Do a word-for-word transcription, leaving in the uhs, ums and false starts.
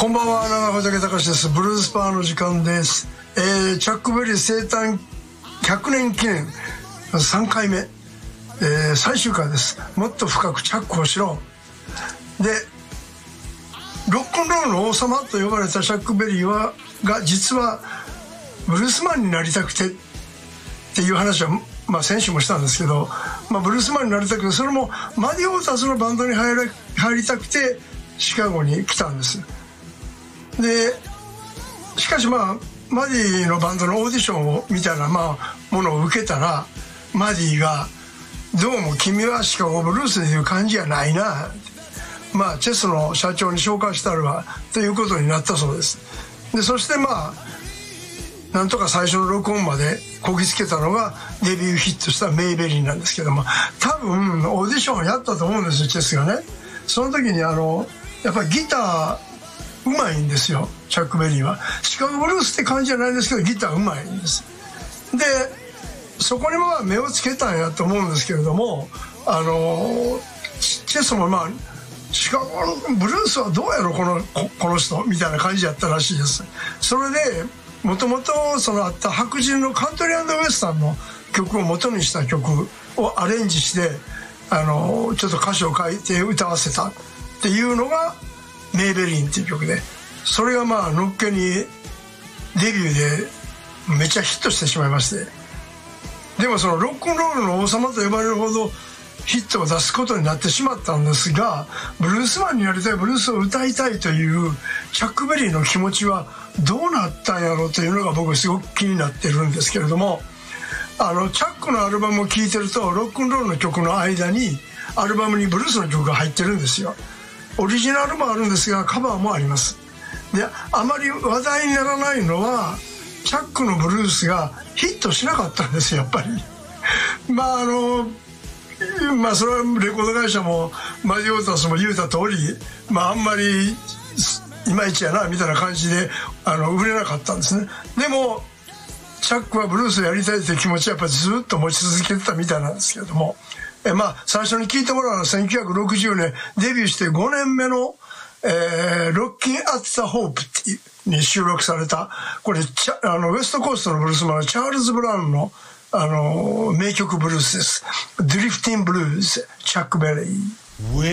こんばんは、長畑隆です。ブルースパーの時間です。えー、チャックベリー生誕ひゃくねん記念さんかいめ、えー、最終回です。もっと深くチャックをしろ。で、ロックンロールの王様と呼ばれたチャックベリーはが実はブルースマンになりたくてっていう話は、まあ、先週もしたんですけど、まあ、ブルースマンになりたくて、それもマディ・ウォーターズのバンドに入り、入りたくてシカゴに来たんです。でしかしまあマディのバンドのオーディションをみたいな、まあ、ものを受けたら、マディがどうも君はシカゴブルースでいう感じやないな、まあチェスの社長に紹介したるわということになったそうです。でそしてまあなんとか最初の録音までこぎつけたのがデビューヒットしたメイベリーなんですけども、多分オーディションをやったと思うんですよ、チェスがね。その時にあのやっぱりギターうまいんですよ、チャックベリーは。シカゴブルースって感じじゃないんですけど、ギターうまいんです。でそこにまあ目をつけたんやと思うんですけれども、あのチェスもまあシカゴブルースはどうやろこのこ、この人みたいな感じやったらしいです。それでもともとそのあった白人のカントリー&ウエスタンの曲を元にした曲をアレンジして、あのちょっと歌詞を書いて歌わせたっていうのがメイベリンっていう曲で、それがまあのっけにデビューでめっちゃヒットしてしまいまして、でもそのロックンロールの王様と呼ばれるほどヒットを出すことになってしまったんですが、ブルースマンになりたい、ブルースを歌いたいというチャックベリーの気持ちはどうなったんやろうというのが僕すごく気になってるんですけれども、あのチャックのアルバムを聴いてるとロックンロールの曲の間にアルバムにブルースの曲が入ってるんですよ。オリジナルもあるんですがカバーもあります。であまり話題にならないのはチャックのブルースがヒットしなかったんですよ、やっぱり。まああのまあそれはレコード会社もマディ・ウォーターズも言うた通り、まああんまりいまいちやなみたいな感じであの売れなかったんですね。でもチャックはブルースをやりたいという気持ちはやっぱりずっと持ち続けてたみたいなんですけれども、えまあ最初に聴いてもらうのはせんきゅうひゃくろくじゅうねんデビューしてごねんめのえー、ロッキン・アッツ・ザ・ホープに収録された、これあのウエストコーストのブルースマンのチャールズ・ブラウンの、あの名曲ブルースです。ドリフティン・ブルーズ、チャック・ベリー。